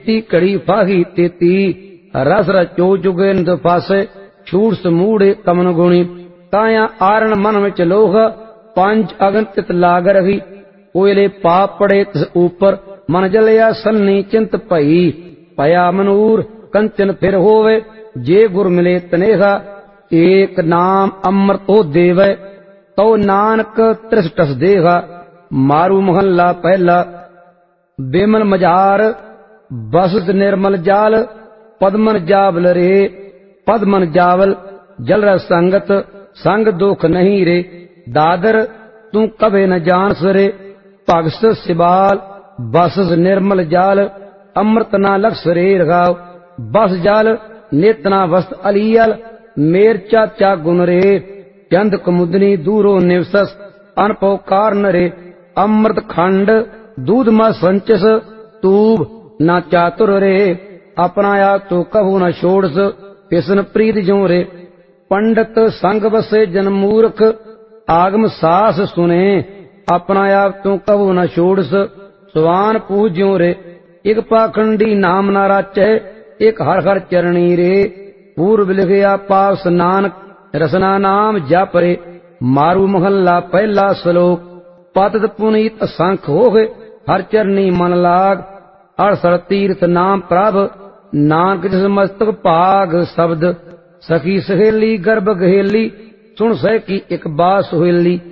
ती कड़ी फाही तेती रस रचो जुगे नित फासे छूट समूढ़े कमन गुणी ताया आरण मन विच लोह पंच अगन तित लाग रही कोयले पाप पड़े तिस ऊपर मन जलिया सन्नी चिंत भई पया मनूर कंचन फिर होवे जे गुर मिले तनेहा एक नाम अमृत हो देवे तो नानक त्रिसटस देहा। मारू महल्ला पहला। बेमल मजार बसत निर्मल जाल पदमन जावल रे पदमन जावल जल रस संगत संग दुख नहीं रे दादर तू कभे न जान सरे भगत सिबाल बसस निर्मल जाल अमृत ना लक्ष रे रघाव बस जाल नेतना वस्त अलियल मेर चाचा गुण रे चंद कुमुदनी दूरो निवसस अनपो कारण रे अमृत खंड दूध मा संचस तूब ना चातुर रे अपना आप तो कभू न छोड़स पिसन प्रीत जो रे पंडित संग बसे जन मूर्ख आगम सास सुने अपना आप तो कभू न छोड़स स्वान पूज्यो रे एक पाखंडी नाम ना राचे एक हर हर चरणी रे पूर्व लिखया पास नानक रसना नाम जप रे। मारू महल्ला पहला श्लोक पतत पुनीत असंख होगे हर चरनी मन लाग अड़सर तीर्थ नाम प्रभ नानक जिस मस्तक पाग शब्द सखी सहेली गर्भ गहेली सुन सह की एक बास होली